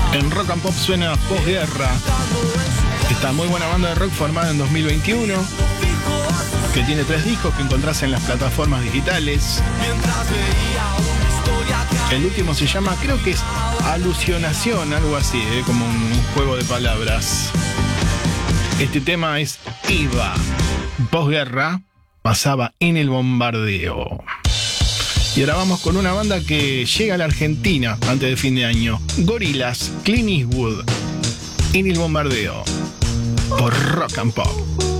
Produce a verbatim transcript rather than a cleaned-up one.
En Rock and Pop suena Posguerra. Esta muy buena banda de rock formada en dos mil veintiuno, que tiene tres discos que encontrás en las plataformas digitales. El último se llama, creo que es Alusionación, algo así, ¿eh? Como un juego de palabras. Este tema es Iba. Posguerra pasaba en el bombardeo. Y ahora vamos con una banda que llega a la Argentina antes de fin de año. Gorillaz, Clint Eastwood, en el bombardeo. Por Rock and Pop.